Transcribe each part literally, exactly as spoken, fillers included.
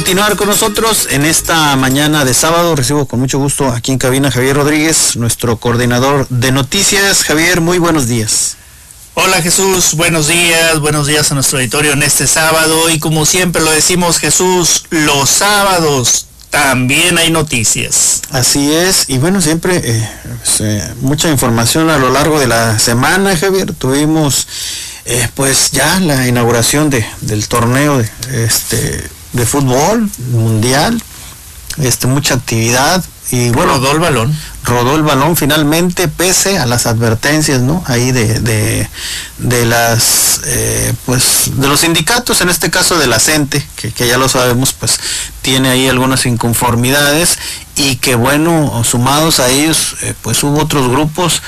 Continuar con nosotros en esta mañana de sábado. Recibo con mucho gusto aquí en cabina a Javier Rodríguez, nuestro coordinador de noticias. Javier, muy buenos días. Hola Jesús, buenos días, buenos días a nuestro auditorio en este sábado, y como siempre lo decimos, Jesús, los sábados también hay noticias. Así es, y bueno, siempre eh, pues, eh, mucha información a lo largo de la semana, Javier. Tuvimos eh, pues ya la inauguración de, del torneo de este de fútbol mundial, este mucha actividad, y bueno, rodó el balón. Rodó el balón finalmente, pese a las advertencias, ¿no? Ahí de, de, de las, eh, pues, de los sindicatos, en este caso de la CENTE, que, que ya lo sabemos, pues, tiene ahí algunas inconformidades, y que bueno, sumados a ellos, eh, pues hubo otros grupos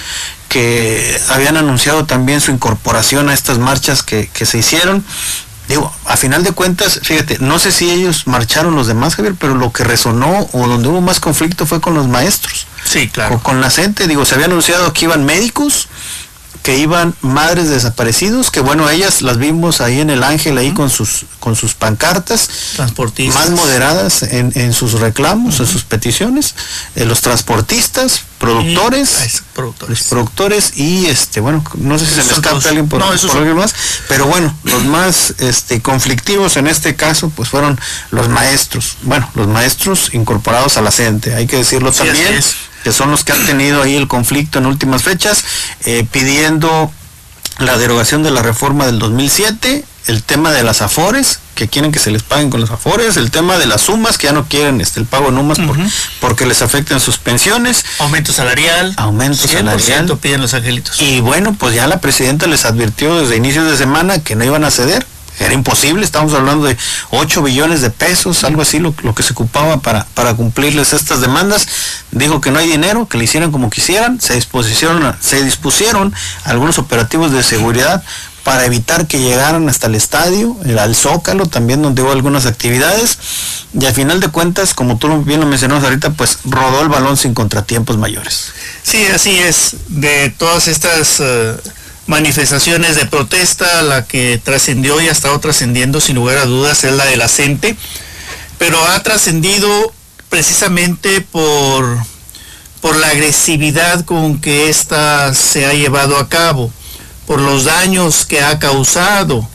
que habían anunciado también su incorporación a estas marchas que, que se hicieron. Digo, a final de cuentas, fíjate, no sé si ellos marcharon los demás, Javier, pero lo que resonó o donde hubo más conflicto fue con los maestros. Sí, claro. O con la CENTE. Digo, se había anunciado que iban médicos, que iban madres desaparecidos, que bueno, ellas las vimos ahí en el Ángel, ahí uh-huh. con sus con sus pancartas, transportistas más moderadas en, en sus reclamos, uh-huh. en sus peticiones, eh, los transportistas, productores, y, es, productores. los productores y este, bueno, no sé si se me escapa alguien por, no, por son... alguien más, pero bueno, los más este conflictivos en este caso, pues fueron los maestros, bueno, los maestros incorporados a la CENTE, hay que decirlo sí, también, que son los que han tenido ahí el conflicto en últimas fechas, eh, pidiendo la derogación de la reforma del dos mil siete, el tema de las afores, que quieren que se les paguen con las afores, el tema de las sumas, que ya no quieren este el pago de numas uh-huh. por, porque les afectan sus pensiones. Aumento salarial. Aumento salarial. Piden los angelitos. Y bueno, pues ya la presidenta les advirtió desde inicios de semana que no iban a ceder. Era imposible, estamos hablando de ocho billones de pesos, algo así lo, lo que se ocupaba para, para cumplirles estas demandas. Dijo que no hay dinero, que le hicieran como quisieran, se dispusieron, se dispusieron algunos operativos de seguridad para evitar que llegaran hasta el estadio, al Zócalo también, donde hubo algunas actividades, y al final de cuentas, como tú bien lo mencionabas ahorita, pues rodó el balón sin contratiempos mayores. Sí, así es. De todas estas uh... manifestaciones de protesta, la que trascendió y ha estado trascendiendo sin lugar a dudas es la de la CENTE, pero ha trascendido precisamente por, por la agresividad con que ésta se ha llevado a cabo, por los daños que ha causado,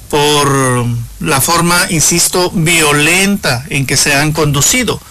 por la forma, insisto, violenta en que se han conducido.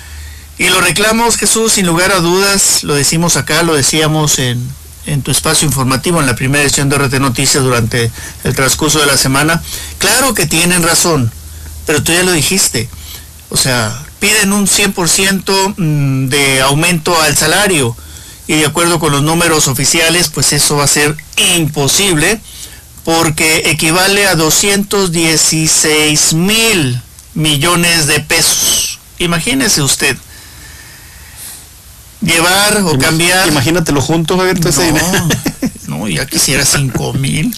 Y los reclamos, Jesús, sin lugar a dudas, lo decimos acá, lo decíamos en en tu espacio informativo, en la primera edición de R T Noticias durante el transcurso de la semana, claro que tienen razón, pero tú ya lo dijiste, o sea, piden un cien por ciento de aumento al salario, y de acuerdo con los números oficiales, pues eso va a ser imposible, porque equivale a doscientos dieciséis mil millones de pesos. Imagínese usted. Llevar o cambiar. Imagínatelo juntos, Javier, no, ese dinero. No, ya quisiera cinco mil.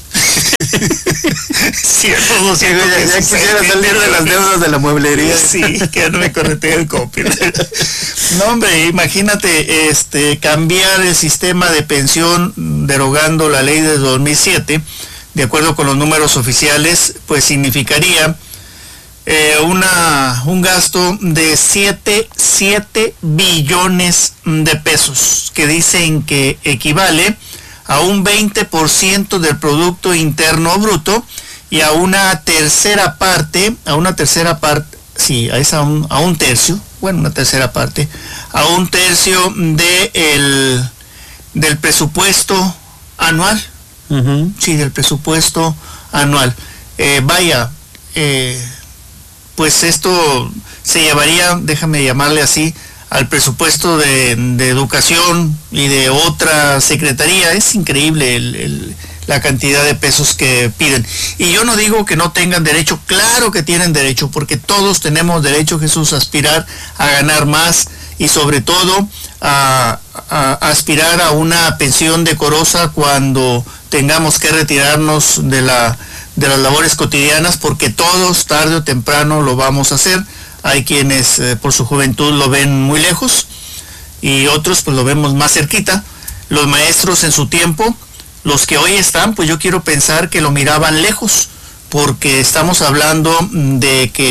Cierto, doscientos. Ya, ya quisiera salir de las deudas de la mueblería. Sí, que no me corretee el copy. No, hombre, imagínate, este, cambiar el sistema de pensión derogando la ley de dos mil siete, de acuerdo con los números oficiales, pues significaría Eh, una, un gasto de siete billones de pesos, que dicen que equivale a un veinte por ciento del Producto Interno Bruto y a una tercera parte, a una tercera parte, sí, a, esa, un, a un tercio, bueno, una tercera parte, a un tercio de el, del presupuesto anual, uh-huh. sí, del presupuesto anual. Eh, vaya, eh, pues esto se llevaría, déjame llamarle así, al presupuesto de, de educación y de otra secretaría. Es increíble el, el, la cantidad de pesos que piden. Y yo no digo que no tengan derecho, claro que tienen derecho, porque todos tenemos derecho, Jesús, a aspirar a ganar más y sobre todo a, a, a aspirar a una pensión decorosa cuando tengamos que retirarnos de la de las labores cotidianas, porque todos tarde o temprano lo vamos a hacer. Hay quienes eh, por su juventud lo ven muy lejos y otros pues lo vemos más cerquita. Los maestros en su tiempo, los que hoy están, pues yo quiero pensar que lo miraban lejos, porque estamos hablando de que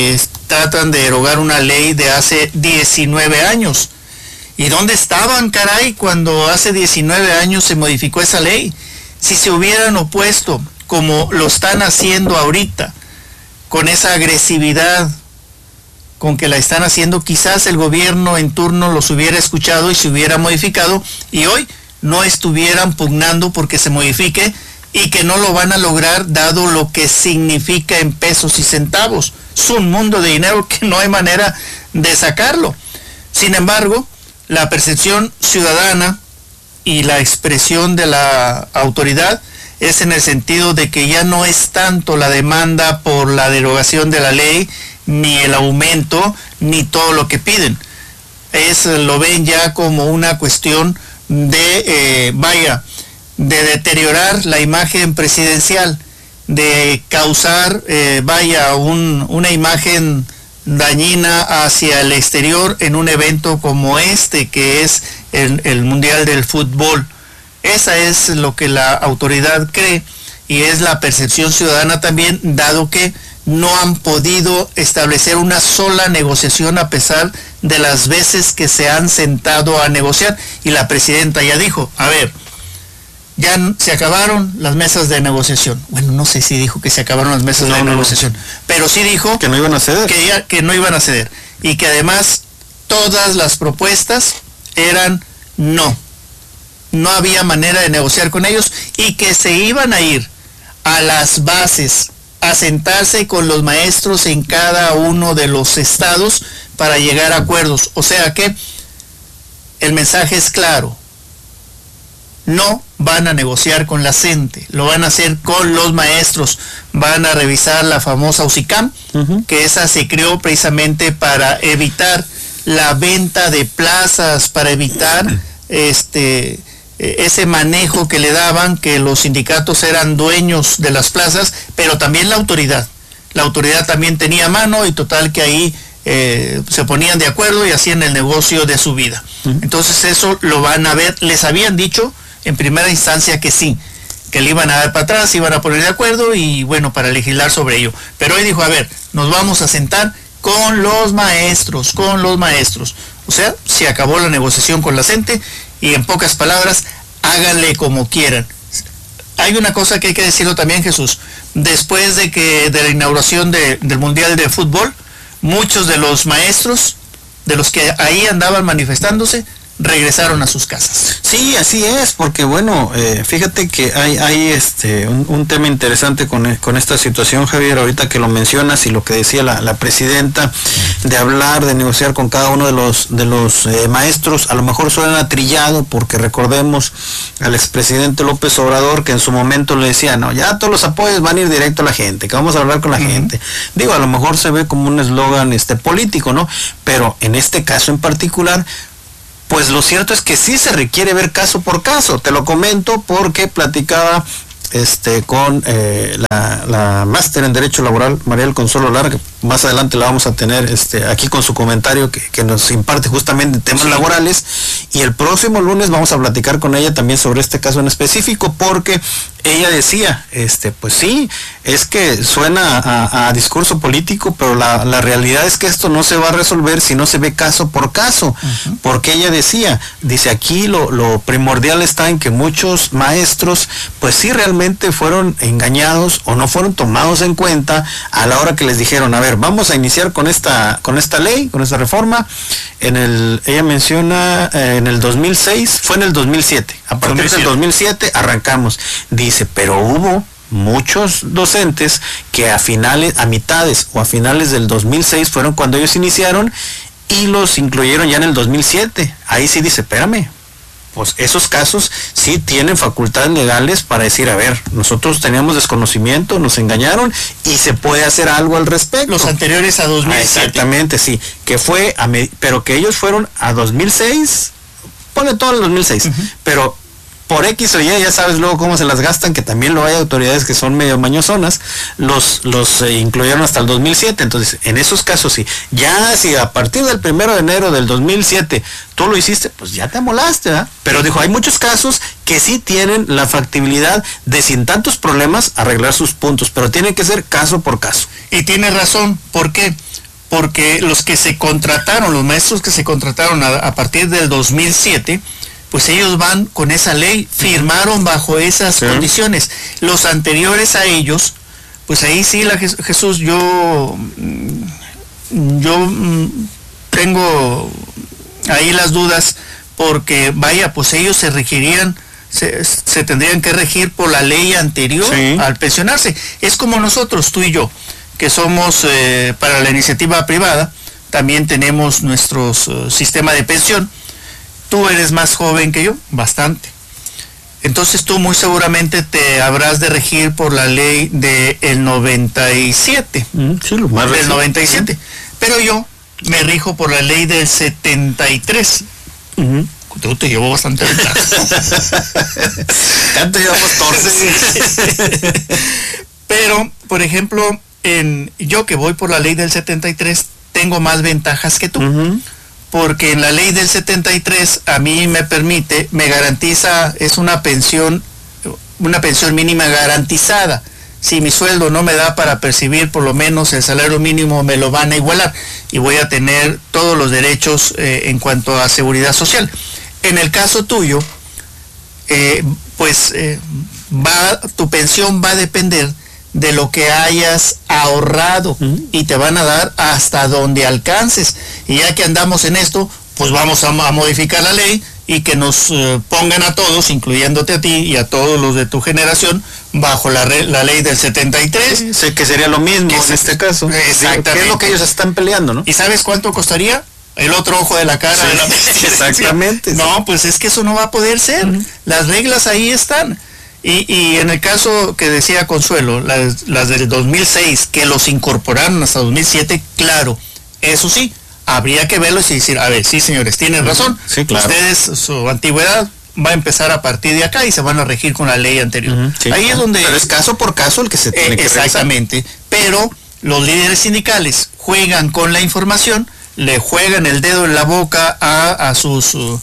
tratan de derogar una ley de hace diecinueve años. ¿Y dónde estaban, caray, cuando hace diecinueve años se modificó esa ley? Si se hubieran opuesto, como lo están haciendo ahorita, con esa agresividad con que la están haciendo, quizás el gobierno en turno los hubiera escuchado y se hubiera modificado, y hoy no estuvieran pugnando porque se modifique, y que no lo van a lograr dado lo que significa en pesos y centavos. Es un mundo de dinero que no hay manera de sacarlo. Sin embargo, la percepción ciudadana y la expresión de la autoridad es en el sentido de que ya no es tanto la demanda por la derogación de la ley, ni el aumento, ni todo lo que piden. Es, lo ven ya como una cuestión de, eh, vaya, de deteriorar la imagen presidencial, de causar, eh, vaya, un, una imagen dañina hacia el exterior en un evento como este, que es el, el Mundial del Fútbol. Esa es lo que la autoridad cree, y es la percepción ciudadana también, dado que no han podido establecer una sola negociación a pesar de las veces que se han sentado a negociar. Y la presidenta ya dijo, a ver, ya se acabaron las mesas de negociación. Bueno, no sé si dijo que se acabaron las mesas no, de no, negociación, no. pero sí dijo que no iban a ceder. Que, ya, que no iban a ceder. Y que además todas las propuestas eran no. No había manera de negociar con ellos, y que se iban a ir a las bases, a sentarse con los maestros en cada uno de los estados para llegar a acuerdos. O sea que el mensaje es claro. No van a negociar con la CENTE, lo van a hacer con los maestros. Van a revisar la famosa U C I C A M, uh-huh. que esa se creó precisamente para evitar la venta de plazas, para evitar este ese manejo que le daban, que los sindicatos eran dueños de las plazas, pero también la autoridad. La autoridad también tenía mano, y total que ahí eh, se ponían de acuerdo y hacían el negocio de su vida. Uh-huh. Entonces eso lo van a ver. Les habían dicho en primera instancia que sí, que le iban a dar para atrás, iban a poner de acuerdo y bueno, para legislar sobre ello. Pero hoy dijo, a ver, nos vamos a sentar con los maestros, con los maestros. O sea, se acabó la negociación con la CENTE, y en pocas palabras, háganle como quieran. Hay una cosa que hay que decirlo también, Jesús. Después de que de la inauguración de, del Mundial de Fútbol, muchos de los maestros, de los que ahí andaban manifestándose, regresaron a sus casas. Sí, así es, porque bueno, eh, fíjate que hay, hay este un, un tema interesante con, con esta situación, Javier, ahorita que lo mencionas, y lo que decía la, la presidenta, de hablar, de negociar con cada uno de los de los eh, maestros. A lo mejor suena trillado, porque recordemos al expresidente López Obrador, que en su momento le decía, no, ya todos los apoyos van a ir directo a la gente, que vamos a hablar con la uh-huh. gente. Digo, a lo mejor se ve como un eslogan este político, ¿no? Pero en este caso en particular, pues lo cierto es que sí se requiere ver caso por caso. Te lo comento porque platicaba este con eh, la, la máster en Derecho Laboral, María del Consuelo Lara, que más adelante la vamos a tener este aquí con su comentario que, que nos imparte justamente temas sí. laborales, y el próximo lunes vamos a platicar con ella también sobre este caso en específico, porque ella decía, este pues sí, es que suena a, a discurso político, pero la, la realidad es que esto no se va a resolver si no se ve caso por caso, uh-huh. porque ella decía, dice aquí lo, lo primordial está en que muchos maestros pues sí realmente fueron engañados o no fueron tomados en cuenta a la hora que les dijeron, a ver, vamos a iniciar con esta con esta ley, con esta reforma. En el, ella menciona eh, en el dos mil seis, fue en el dos mil siete, a partir dos mil siete. Del dos mil siete arrancamos, dice, pero hubo muchos docentes que a finales, a mitades o a finales del dos mil seis fueron cuando ellos iniciaron, y los incluyeron ya en el dos mil siete. Ahí sí dice, espérame, pues esos casos sí tienen facultades legales para decir, a ver, nosotros teníamos desconocimiento, nos engañaron y se puede hacer algo al respecto. Los anteriores a dos mil siete. Ah, exactamente, sí, que fue, a pero que ellos fueron a dos mil seis, ponle todo el dos mil seis, uh-huh. pero por X o Y, ya sabes luego cómo se las gastan, que también lo hay autoridades que son medio mañosonas, los los eh, incluyeron hasta el dos mil siete, entonces en esos casos sí, ya si a partir del primero de enero del dos mil siete tú lo hiciste, pues ya te amolaste, ¿verdad? Pero dijo, hay muchos casos que sí tienen la factibilidad de sin tantos problemas arreglar sus puntos, pero tiene que ser caso por caso. Y tiene razón, ¿por qué? porque los que se contrataron, los maestros que se contrataron a, a partir del dos mil siete, pues ellos van con esa ley, firmaron bajo esas sí. condiciones. Los anteriores a ellos, pues ahí sí, la Jesús, yo, yo tengo ahí las dudas, porque vaya, pues ellos se regirían, se, se tendrían que regir por la ley anterior sí. al pensionarse. Es como nosotros, tú y yo, que somos eh, para la iniciativa privada, también tenemos nuestro uh, sistema de pensión. Tú eres más joven que yo, bastante. Entonces tú muy seguramente te habrás de regir por la ley del noventa y siete. Mm, sí, lo más del noventa y siete. Pero yo me rijo por la ley del setenta y tres. Uh-huh. Tú te llevo bastante ventaja. Ya te llevamos torce. Pero, por ejemplo, en, yo que voy por la ley del setenta y tres, tengo más ventajas que tú. Uh-huh. Porque en la ley del setenta y tres a mí me permite, me garantiza, es una pensión, una pensión mínima garantizada. Si mi sueldo no me da para percibir por lo menos el salario mínimo, me lo van a igualar y voy a tener todos los derechos eh, en cuanto a seguridad social. En el caso tuyo, eh, pues eh, va, tu pensión va a depender de lo que hayas ahorrado uh-huh. y te van a dar hasta donde alcances. Y ya que andamos en esto, pues vamos a, a modificar la ley y que nos eh, pongan a todos, incluyéndote a ti y a todos los de tu generación, bajo la, re, la ley del setenta y tres. Sí, sí, que sería lo mismo en se, este caso. Exactamente. ¿Qué es lo que ellos están peleando, no? ¿Y sabes cuánto costaría? El otro ojo de la cara. Sí, de la... exactamente. No, pues es que eso no va a poder ser. Uh-huh. Las reglas ahí están. Y, y en el caso que decía Consuelo, las, las del dos mil seis, que los incorporaron hasta dos mil siete, claro, eso sí, habría que verlos y decir, a ver, sí señores, tienen razón, sí, claro. Ustedes, su antigüedad va a empezar a partir de acá y se van a regir con la ley anterior. Uh-huh, sí, ahí claro. es donde... Pero es caso por caso el que se tiene eh, que exactamente, revisar. Pero los líderes sindicales juegan con la información, le juegan el dedo en la boca a, a sus uh,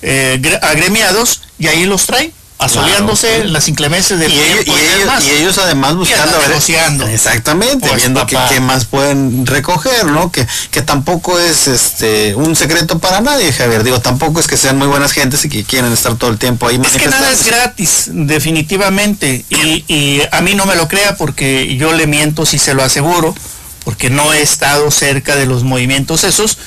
eh, agremiados y ahí los traen. Asoleándose claro. las inclemencias del y ellos, y, ellos, y ellos además buscando a ver, negociando. Exactamente, pues, viendo que, qué más pueden recoger, ¿no? Que, que tampoco es este un secreto para nadie, Javier. Digo, tampoco es que sean muy buenas gentes y que quieren estar todo el tiempo ahí. Es que nada es gratis, definitivamente. Y, y a mí no me lo crea porque yo le miento si se lo aseguro, porque no he estado cerca de los movimientos esos,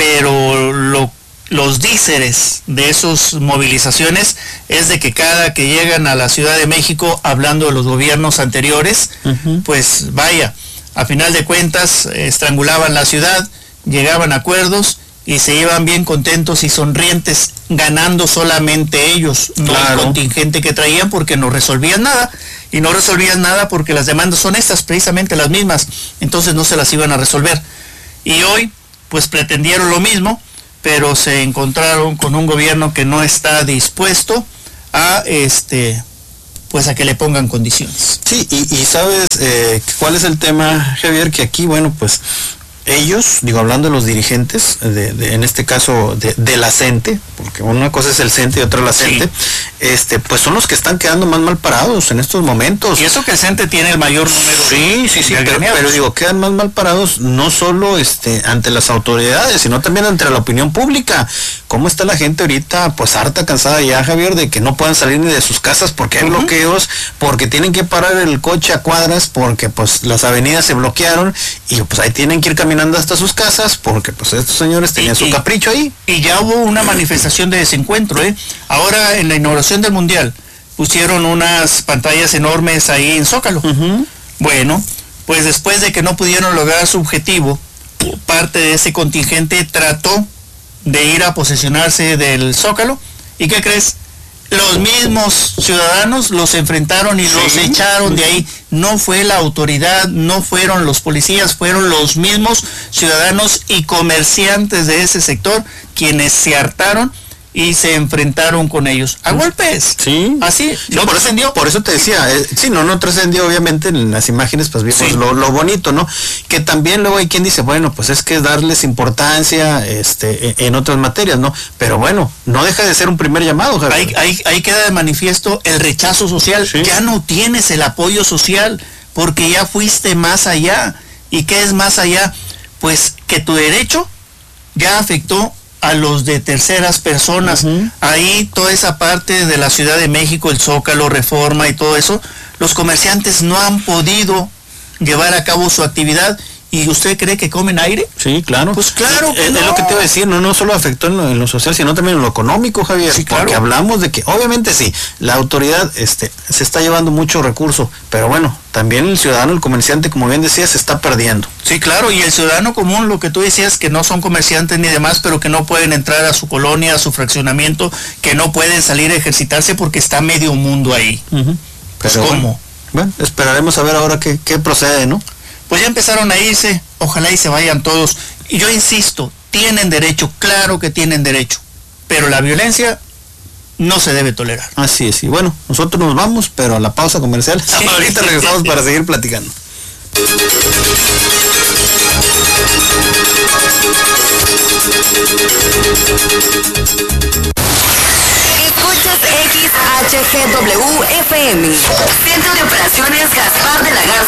pero lo los díceres de esas movilizaciones es de que cada que llegan a la Ciudad de México, hablando de los gobiernos anteriores, uh-huh. pues vaya, a final de cuentas estrangulaban la ciudad, llegaban a acuerdos y se iban bien contentos y sonrientes, ganando solamente ellos, no claro. el contingente que traían, porque no resolvían nada, y no resolvían nada porque las demandas son estas, precisamente las mismas, entonces no se las iban a resolver. Y hoy, pues pretendieron lo mismo, pero se encontraron con un gobierno que no está dispuesto a este pues a que le pongan condiciones. Sí, y, y sabes eh, cuál es el tema, Javier, que aquí, bueno, pues ellos, digo, hablando de los dirigentes, de, de, en este caso de, de la CENTE, porque una cosa es el CENTE y otra la CENTE, sí. este, pues son los que están quedando más mal parados en estos momentos. Y eso que el CENTE tiene el mayor número. Sí, sí, sí, pero, pero digo, quedan más mal parados no solo este ante las autoridades, sino también ante la opinión pública. ¿Cómo está la gente ahorita? Pues harta, cansada ya, Javier, de que no puedan salir ni de sus casas porque hay uh-huh. bloqueos, porque tienen que parar el coche a cuadras, porque pues las avenidas se bloquearon y pues ahí tienen que ir caminando hasta sus casas porque pues estos señores tenían y, su capricho ahí. Y ya hubo una manifestación de desencuentro, ¿eh? Ahora en la inauguración del Mundial pusieron unas pantallas enormes ahí en Zócalo. Uh-huh. Bueno, pues después de que no pudieron lograr su objetivo, parte de ese contingente trató de ir a posesionarse del Zócalo. ¿Y qué crees? Los mismos ciudadanos los enfrentaron y ¿sí? los echaron de ahí. No fue la autoridad, no fueron los policías, fueron los mismos ciudadanos y comerciantes de ese sector quienes se hartaron y se enfrentaron con ellos a golpes. Sí. Así. No, por trascendió. Eso, por eso te decía, eh, sí, no, no trascendió, obviamente, en las imágenes, pues vimos sí. lo, lo bonito, ¿no? Que también luego hay quien dice, bueno, pues es que es darles importancia este, en otras materias, ¿no? Pero bueno, no deja de ser un primer llamado, Javier. Ahí, ahí, ahí queda de manifiesto el rechazo social. Sí. Ya no tienes el apoyo social, porque ya fuiste más allá. ¿Y qué es más allá? pues que tu derecho ya afectó a los de terceras personas. Uh-huh. Ahí toda esa parte de la Ciudad de México, el Zócalo, Reforma y todo eso, los comerciantes no han podido llevar a cabo su actividad. ¿Y usted cree que comen aire? Sí, claro. Pues claro que es, no. Es lo que te iba a decir, no, no solo afectó en lo, en lo social, sino también en lo económico, Javier. Sí, claro. Porque hablamos de que, obviamente sí, la autoridad este, se está llevando mucho recurso, pero bueno, también el ciudadano, el comerciante, como bien decía, se está perdiendo. Sí, claro, y el ciudadano común, lo que tú decías, que no son comerciantes ni demás, pero que no pueden entrar a su colonia, a su fraccionamiento, que no pueden salir a ejercitarse porque está medio mundo ahí. Uh-huh. Pues, pero ¿cómo? Bueno, bueno, esperaremos a ver ahora qué, qué procede, ¿no? Pues ya empezaron a irse, ojalá y se vayan todos. Y yo insisto, tienen derecho, claro que tienen derecho, pero la violencia no se debe tolerar. Así es, y bueno, nosotros nos vamos, pero a la pausa comercial, sí. Ahorita regresamos para seguir platicando. Escuchas X H G W F M, Centro de Operaciones Gaspar de la Garza